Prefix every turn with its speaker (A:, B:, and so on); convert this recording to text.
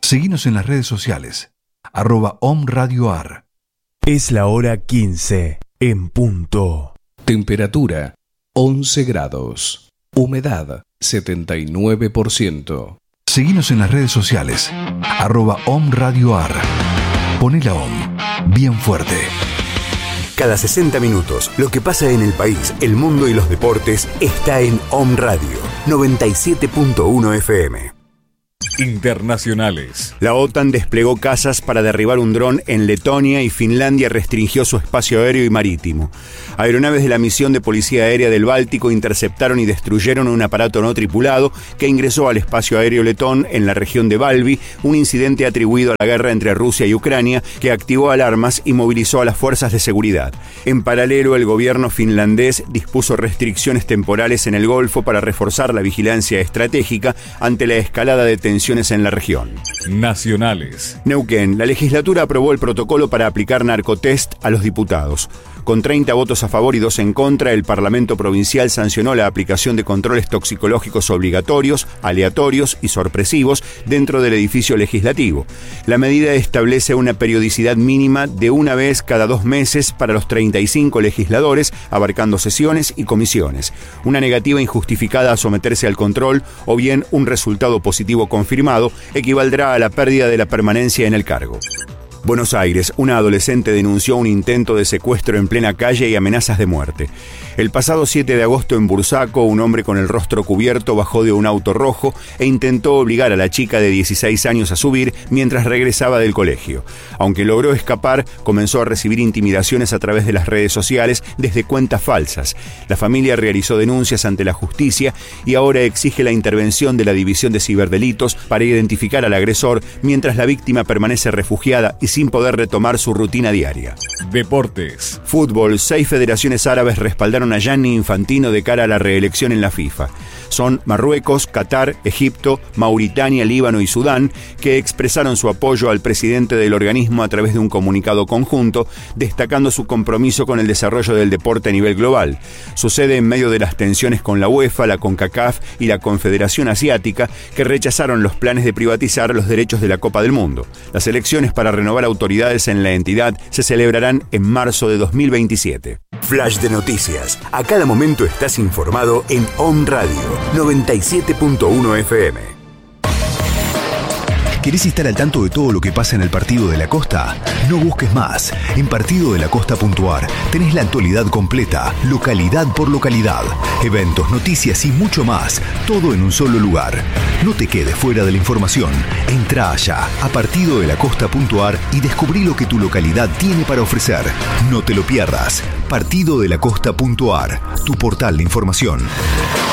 A: Seguinos en las redes sociales, @omradioar.
B: Es la hora 15, en punto.
C: Temperatura 11 grados. Humedad 79%.
A: Seguinos en las redes sociales, @omradioar. Poné la OM bien fuerte.
D: Cada 60 minutos, lo que pasa en el país, el mundo y los deportes está en OM Radio 97.1 FM.
C: Internacionales.
D: La OTAN desplegó cazas para derribar un dron en Letonia y Finlandia restringió su espacio aéreo y marítimo. Aeronaves de la misión de policía aérea del Báltico interceptaron y destruyeron un aparato no tripulado que ingresó al espacio aéreo letón en la región de Valby, un incidente atribuido a la guerra entre Rusia y Ucrania que activó alarmas y movilizó a las fuerzas de seguridad. En paralelo, el gobierno finlandés dispuso restricciones temporales en el Golfo para reforzar la vigilancia estratégica ante la escalada de tensiones en la región.
C: Nacionales.
D: Neuquén. La legislatura aprobó el protocolo para aplicar narcotest a los diputados. Con 30 votos a favor y 2 en contra, el Parlamento Provincial sancionó la aplicación de controles toxicológicos obligatorios, aleatorios y sorpresivos dentro del edificio legislativo. La medida establece una periodicidad mínima de una vez cada 2 meses para los 35 legisladores, abarcando sesiones y comisiones. Una negativa injustificada a someterse al control o bien un resultado positivo confirmado equivaldrá a la pérdida de la permanencia en el cargo. Buenos Aires, una adolescente denunció un intento de secuestro en plena calle y amenazas de muerte. El pasado 7 de agosto en Bursaco, un hombre con el rostro cubierto bajó de un auto rojo e intentó obligar a la chica de 16 años a subir mientras regresaba del colegio. Aunque logró escapar, comenzó a recibir intimidaciones a través de las redes sociales desde cuentas falsas. La familia realizó denuncias ante la justicia y ahora exige la intervención de la División de Ciberdelitos para identificar al agresor mientras la víctima permanece refugiada y sin poder retomar su rutina diaria.
C: Deportes.
D: Fútbol. 6 federaciones árabes respaldaron a Gianni Infantino de cara a la reelección en la FIFA. Son Marruecos, Qatar, Egipto, Mauritania, Líbano y Sudán, que expresaron su apoyo al presidente del organismo a través de un comunicado conjunto, destacando su compromiso con el desarrollo del deporte a nivel global. Sucede en medio de las tensiones con la UEFA, la CONCACAF y la Confederación Asiática, que rechazaron los planes de privatizar los derechos de la Copa del Mundo. Las elecciones para renovar autoridades en la entidad se celebrarán en marzo de 2027.
E: Flash de noticias. A cada momento estás informado en OM Radio 97.1 FM.
A: ¿Querés estar al tanto de todo lo que pasa en el Partido de la Costa? No busques más. En partidodelacosta.ar tenés la actualidad completa, localidad por localidad, eventos, noticias y mucho más, todo en un solo lugar. No te quedes fuera de la información. Entrá allá a partidodelacosta.ar y descubrí lo que tu localidad tiene para ofrecer. No te lo pierdas. partidodelacosta.ar, tu portal de información.